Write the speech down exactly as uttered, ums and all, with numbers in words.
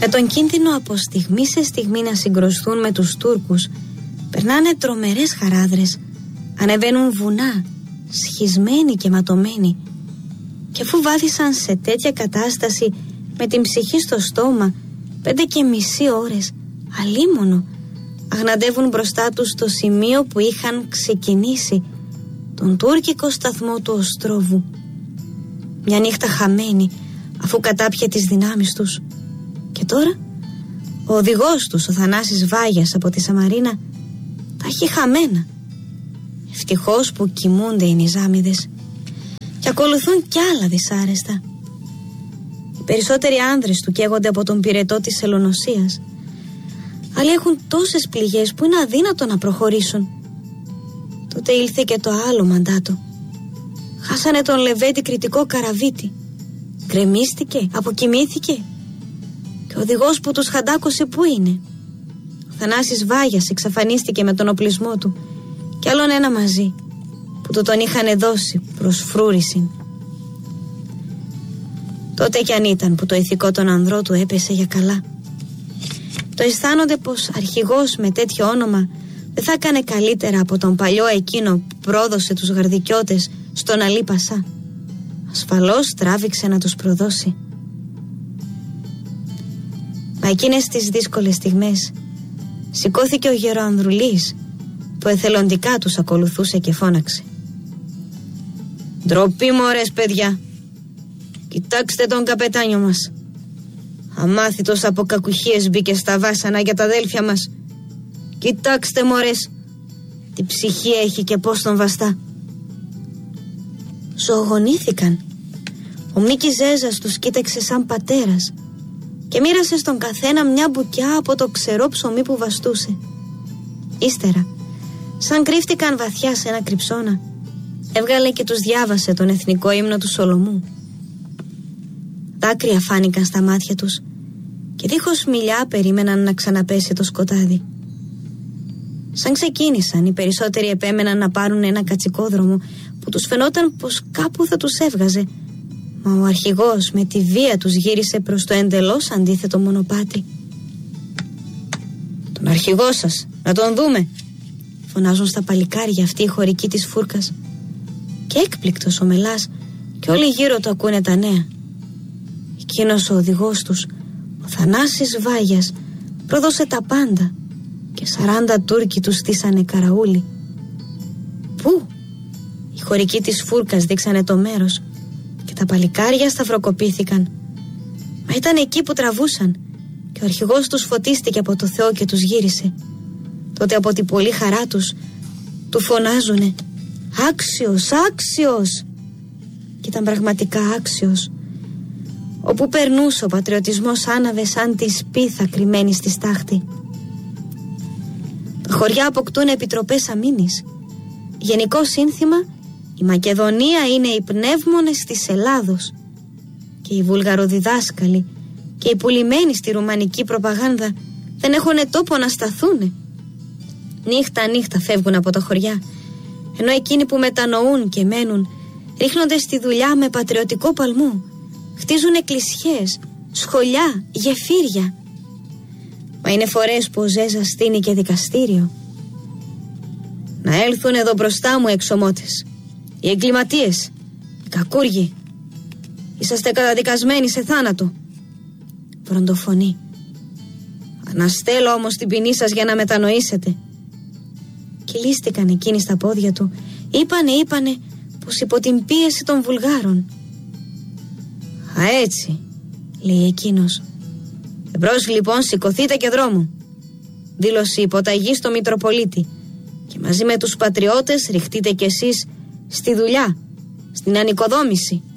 Με τον κίνδυνο από στιγμή σε στιγμή να συγκρουστούν με τους Τούρκους, περνάνε τρομερές χαράδρες, ανεβαίνουν βουνά, σχισμένοι και ματωμένοι, και αφού βάθησαν σε τέτοια κατάσταση με την ψυχή στο στόμα πέντε και μισή ώρες, αλίμονο, αγναντεύουν μπροστά τους στο σημείο που είχαν ξεκινήσει, τον τουρκικό σταθμό του Οστρόβου. Μια νύχτα χαμένη, αφού κατάπιε τις δυνάμεις τους. Και τώρα ο οδηγός τους, ο Θανάσης Βάγιας από τη Σαμαρίνα, τα έχει χαμένα. Ευτυχώς που κοιμούνται οι νιζάμιδες και ακολουθούν κι άλλα δυσάρεστα. Οι περισσότεροι άνδρες του καίγονται από τον πυρετό της ελονοσίας. Άλλοι έχουν τόσες πληγές που είναι αδύνατο να προχωρήσουν. Τότε ήλθε και το άλλο μαντάτο. Χάσανε τον Λεβέντη Κρητικό Καραβίτη. Γκρεμίστηκε, αποκοιμήθηκε. Και ο οδηγός που τους χαντάκωσε πού είναι? Ο Θανάσης Βάγιας εξαφανίστηκε με τον οπλισμό του, κι άλλον ένα μαζί που του τον είχαν δώσει προς φρούρησιν. Τότε κι αν ήταν που το ηθικό των ανδρών του έπεσε για καλά. Το αισθάνονται πως αρχηγός με τέτοιο όνομα δεν θα έκανε καλύτερα από τον παλιό εκείνο που πρόδωσε τους γαρδικιώτες στον Αλή Πασά. Ασφαλώς τράβηξε να τους προδώσει. Μα εκείνες τις δύσκολες στιγμές σηκώθηκε ο Γεροανδρουλής, που εθελοντικά τους ακολουθούσε, και φώναξε: «Ντροπή μωρές παιδιά! Κοιτάξτε τον καπετάνιο μας! Αμάθητος από κακουχίες μπήκε στα βάσανα για τα αδέλφια μας. Κοιτάξτε μωρές, τι ψυχή έχει και πώς τον βαστά!» Ζωογονήθηκαν. Ο Μίκης Ζέζας τους κοίταξε σαν πατέρας και μοίρασε στον καθένα μια μπουκιά από το ξερό ψωμί που βαστούσε. Ύστερα, σαν κρύφτηκαν βαθιά σε ένα κρυψώνα, έβγαλε και τους διάβασε τον εθνικό ύμνο του Σολομού. Δάκρυα φάνηκαν στα μάτια τους και δίχως μιλιά περίμεναν να ξαναπέσει το σκοτάδι. Σαν ξεκίνησαν, οι περισσότεροι επέμεναν να πάρουν ένα κατσικόδρομο που τους φαινόταν πως κάπου θα τους έβγαζε, μα ο αρχηγός με τη βία τους γύρισε προς το εντελώς αντίθετο μονοπάτι. «Τον αρχηγό σας, να τον δούμε!» φωνάζουν στα παλικάρια αυτοί οι χωρικοί της φούρκας. Και έκπληκτος ο Μελάς και όλοι γύρω του ακούνε τα νέα. Εκείνος ο οδηγός τους, ο Θανάσης Βάγιας, πρόδωσε τα πάντα και σαράντα Τούρκοι τους στήσανε καραούλι. Πού? Οι χωρικοί της φούρκας δείξανε το μέρος και τα παλικάρια σταυροκοπήθηκαν. Μα ήταν εκεί που τραβούσαν και ο αρχηγός τους φωτίστηκε από το Θεό και τους γύρισε. Τότε από την πολύ χαρά τους του φωνάζουνε: «Άξιος, άξιος!» Και ήταν πραγματικά άξιος. Όπου περνούσε ο πατριωτισμός άναβε σαν τη σπίθα κρυμμένη στη στάχτη. Τα χωριά αποκτούν επιτροπές αμήνης. Γενικό σύνθημα: η Μακεδονία είναι οι πνεύμονες της Ελλάδος. Και οι βουλγαροδιδάσκαλοι και οι πουλημένοι στη ρουμανική προπαγάνδα δεν έχουν τόπο να σταθούνε. Νύχτα νύχτα φεύγουν από τα χωριά, ενώ εκείνοι που μετανοούν και μένουν ρίχνονται στη δουλειά με πατριωτικό παλμό. Χτίζουν εκκλησιές, σχολιά, γεφύρια. Μα είναι φορές που ο Ζέζας στείνει και δικαστήριο. «Να έλθουν εδώ μπροστά μου εξωμότες, οι εγκληματίες, οι κακούργοι. Είσαστε καταδικασμένοι σε θάνατο», βροντοφωνεί. «Αναστέλω όμως την ποινή σας για να μετανοήσετε». Κυλίστηκαν εκείνοι στα πόδια του. Είπανε, είπανε πως υπό την πίεση των Βουλγάρων. «Α, έτσι», λέει εκείνος. «Εμπρός λοιπόν, σηκωθείτε και δρόμο. Δήλωση υποταγή στο Μητροπολίτη και μαζί με τους πατριώτες ρηχτείτε κι εσείς στη δουλειά, στην ανοικοδόμηση».